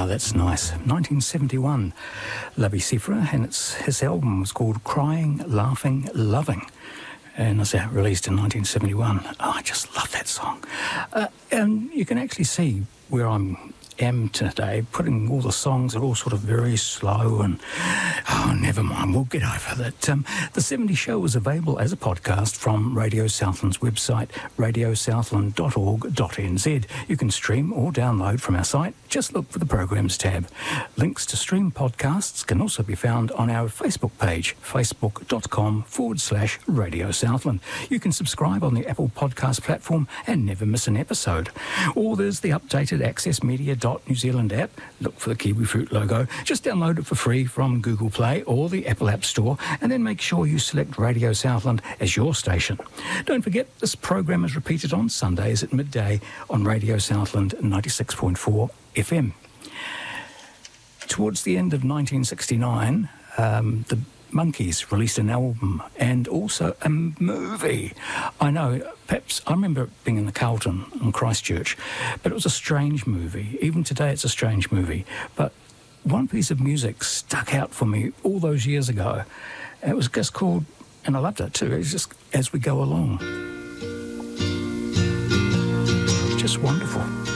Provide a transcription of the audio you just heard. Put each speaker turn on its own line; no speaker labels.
that's nice. 1971, Labi Siffre, and his album was called Crying, Laughing, Loving. And as that released in 1971. Oh, I just love that song. And you can actually see where I am today, putting all the songs are all sort of very slow and, oh, never mind, we'll get over that. The 70 Show is available as a podcast from Radio Southland's website, radiosouthland.org.nz. You can stream or download from our site. Just look for the Programs tab. Links to stream podcasts can also be found on our Facebook page, facebook.com/Radio Southland. You can subscribe on the Apple Podcast platform and never miss an episode. Or there's the updated Access Media New Zealand app. Look for the Kiwi Fruit logo. Just download it for free from Google Play or the Apple App Store, and then make sure you select Radio Southland as your station. Don't forget, this program is repeated on Sundays at midday on Radio Southland 96.4 FM. Towards the end of 1969, the Monkees released an album and also a movie. I know, perhaps, I remember being in the Carlton in Christchurch, but it was a strange movie. Even today it's a strange movie. But one piece of music stuck out for me all those years ago. It was just called, and I loved it too, it's just As We Go Along. Just wonderful.